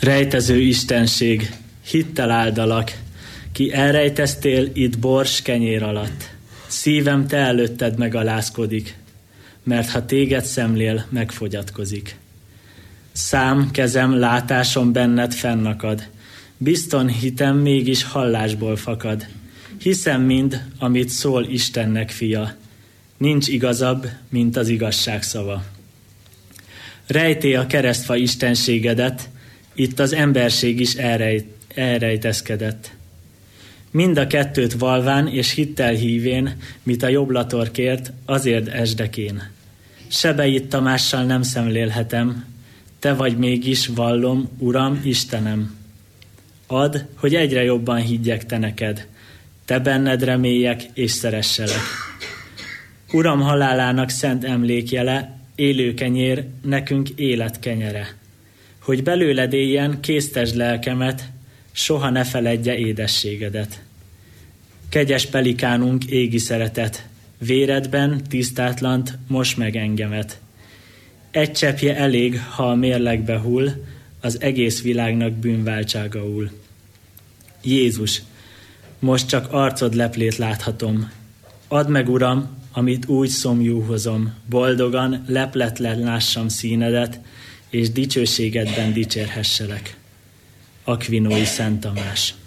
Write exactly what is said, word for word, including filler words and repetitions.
Rejtező istenség, hittel áldalak, ki elrejteztél itt bors kenyér alatt. Szívem te előtted megalázkodik, mert ha téged szemlél, megfogyatkozik. Szám, kezem, látásom benned fennakad, bizton hitem mégis hallásból fakad. Hiszem mind, amit szól Istennek fia, nincs igazabb, mint az igazság szava. Rejté a keresztfa istenségedet, itt az emberség is elrejt, elrejtezkedett. Mind a kettőt valván és hittel hívén, mit a jobblator kért, azért esdekén. Sebeit Tamással nem szemlélhetem, te vagy mégis vallom, Uram, Istenem. Add, hogy egyre jobban higgyek te neked, te benned reméljek és szeresselek. Uram halálának szent emlékjele, élő kenyér, nekünk élet kenyere. Hogy belőled éljen, késztesd lelkemet, soha ne feledje édességedet. Kegyes pelikánunk égi szeretet, véredben tisztátlant, mos meg engemet. Egy cseppje elég, ha a mérlegbe hull, az egész világnak bűnváltságaul. Jézus, most csak arcod leplét láthatom. Add meg, Uram, amit úgy szomjú hozom, boldogan, lepletlen lássam színedet, és dicsőségedben dicsérhesselek. Akvinói Szent Tamás.